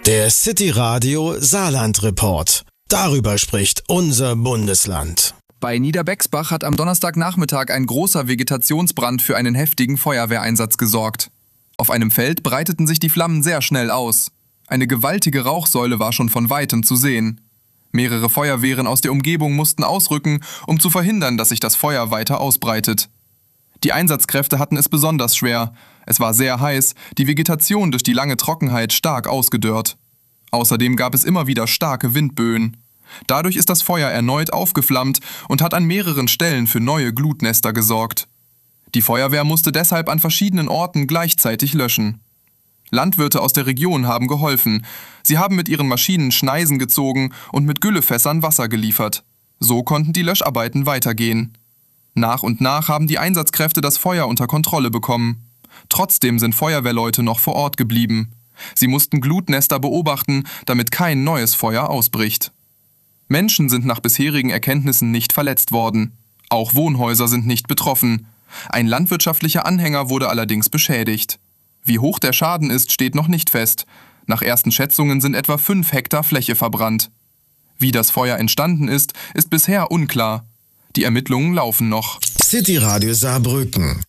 Der City Radio Saarland Report. Darüber spricht unser Bundesland. Bei Niederbexbach hat am Donnerstagnachmittag ein großer Vegetationsbrand für einen heftigen Feuerwehreinsatz gesorgt. Auf einem Feld breiteten sich die Flammen sehr schnell aus. Eine gewaltige Rauchsäule war schon von weitem zu sehen. Mehrere Feuerwehren aus der Umgebung mussten ausrücken, um zu verhindern, dass sich das Feuer weiter ausbreitet. Die Einsatzkräfte hatten es besonders schwer. Es war sehr heiß, die Vegetation durch die lange Trockenheit stark ausgedörrt. Außerdem gab es immer wieder starke Windböen. Dadurch ist das Feuer erneut aufgeflammt und hat an mehreren Stellen für neue Glutnester gesorgt. Die Feuerwehr musste deshalb an verschiedenen Orten gleichzeitig löschen. Landwirte aus der Region haben geholfen. Sie haben mit ihren Maschinen Schneisen gezogen und mit Güllefässern Wasser geliefert. So konnten die Löscharbeiten weitergehen. Nach und nach haben die Einsatzkräfte das Feuer unter Kontrolle bekommen. Trotzdem sind Feuerwehrleute noch vor Ort geblieben. Sie mussten Glutnester beobachten, damit kein neues Feuer ausbricht. Menschen sind nach bisherigen Erkenntnissen nicht verletzt worden. Auch Wohnhäuser sind nicht betroffen. Ein landwirtschaftlicher Anhänger wurde allerdings beschädigt. Wie hoch der Schaden ist, steht noch nicht fest. Nach ersten Schätzungen sind etwa 5 Hektar Fläche verbrannt. Wie das Feuer entstanden ist bisher unklar. Die Ermittlungen laufen noch. City Radio Saarbrücken.